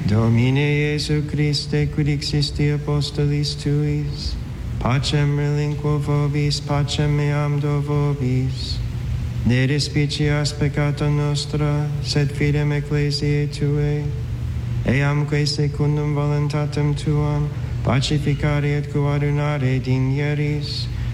Domine Iesu Christe, quid existi apostolis tuis, pacem relinquo vobis, pacem meam do vobis. Ne despicias peccata nostra, sed fidem ecclesiae Tuae, eamque secundum voluntatem Tuam, pacificare et coadunare digneris,